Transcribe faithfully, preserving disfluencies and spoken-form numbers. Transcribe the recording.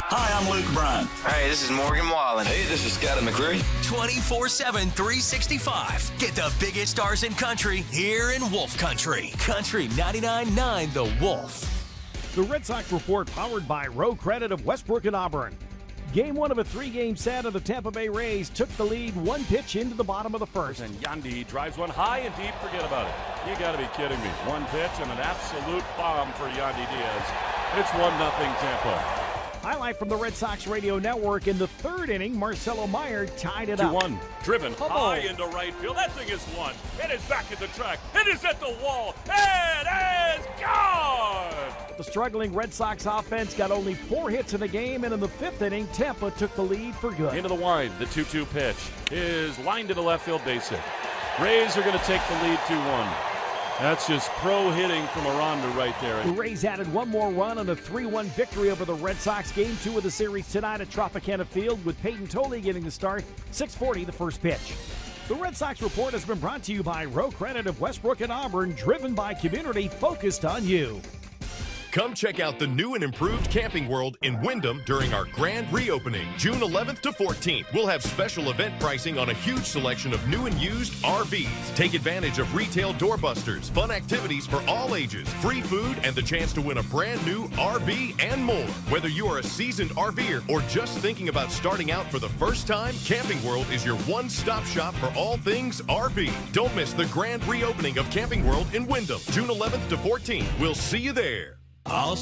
Hi, I'm Luke Bryan. Hey, this is Morgan Wallen. Hey, this is Scotty McCreery. twenty-four seven, three sixty-five. Get the biggest stars in country here in Wolf Country. Country ninety-nine point nine The Wolf. The Red Sox Report powered by Row Credit of Westbrook and Auburn. Game one of a three-game set of the Tampa Bay Rays took the lead one pitch into the bottom of the first. And Yandy drives one high and deep. Forget about it. You got to be kidding me. One pitch and an absolute bomb for Yandy Diaz. It's one nothing Tampa. Highlight from the Red Sox radio network. In the third inning, Marcelo Meyer tied it up. two one. Driven Oh. high into right field. That thing is one. It is back at the track. It is at the wall. It is gone. The struggling Red Sox offense got only four hits in the game, and in the fifth inning, Tampa took the lead for good. Into the wide. The two two pitch is lined to the left field base hit. Rays are going to take the lead two one. That's just pro hitting from Aranda right there. The Rays added one more run on a three one victory over the Red Sox. Game two of the series tonight at Tropicana Field, with Peyton Tolley getting the start. six forty the first pitch. The Red Sox Report has been brought to you by Row Credit of Westbrook and Auburn, driven by community focused on you. Come check out the new and improved Camping World in Wyndham during our grand reopening, June eleventh to fourteenth. We'll have special event pricing on a huge selection of new and used R Vs. Take advantage of retail doorbusters, fun activities for all ages, free food, and the chance to win a brand new R V and more. Whether you are a seasoned RVer or just thinking about starting out for the first time, Camping World is your one-stop shop for all things R V. Don't miss the grand reopening of Camping World in Wyndham, June eleventh to fourteenth. We'll see you there. All